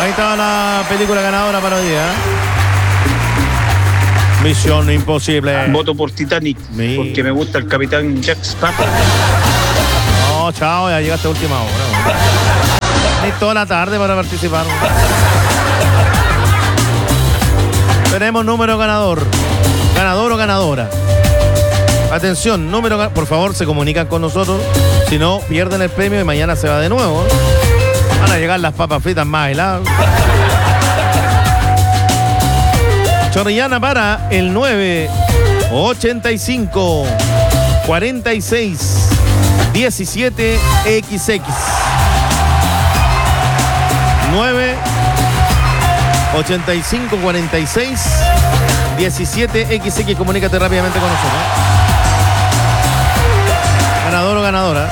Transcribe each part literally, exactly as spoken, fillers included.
Ahí estaba la película ganadora para hoy día. Misión Imposible. Voto por Titanic, Mi... porque me gusta el capitán Jack Sparrow. No, chao, ya llegaste a última hora. Ni toda la tarde para participar. Tenemos número ganador. Ganador o ganadora. Atención, número, por favor, se comunican con nosotros. Si no, pierden el premio y mañana se va de nuevo. Van a llegar las papas fritas más heladas. Chorrillana para el nueve ochenta y cinco cuarenta y seis diecisiete equis equis. nueve ochenta y cinco cuarenta y seis diecisiete equis equis. Comunícate rápidamente con nosotros. Ganador o ganadora.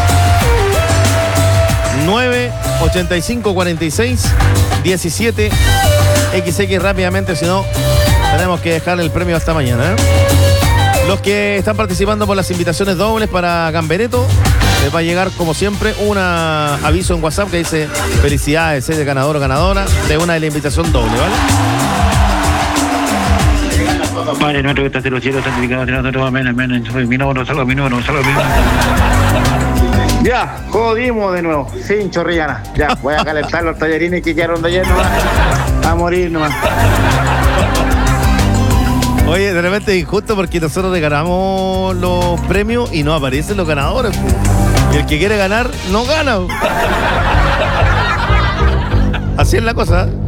nueve ochenta y cinco cuarenta y seis diecisiete equis equis rápidamente, si no tenemos que dejar el premio hasta mañana, ¿eh? Los que están participando por las invitaciones dobles para Gambereto, les va a llegar como siempre un aviso en WhatsApp que dice felicidades, ¿eh? De ganador o ganadora de una de la invitación doble, ¿vale? Padre nuestro que estás en los cielos, santificado sea tu nombre, amén, amén. Mi nombre, salva mi número, salva mi número. Ya, jodimos de nuevo, sin Chorrillana. Ya, voy a calentar los tallarines que quedaron de ayer nomás. A morir nomás. Oye, de repente es injusto porque nosotros le ganamos los premios y no aparecen los ganadores. Y el que quiere ganar, no gana. Así es la cosa.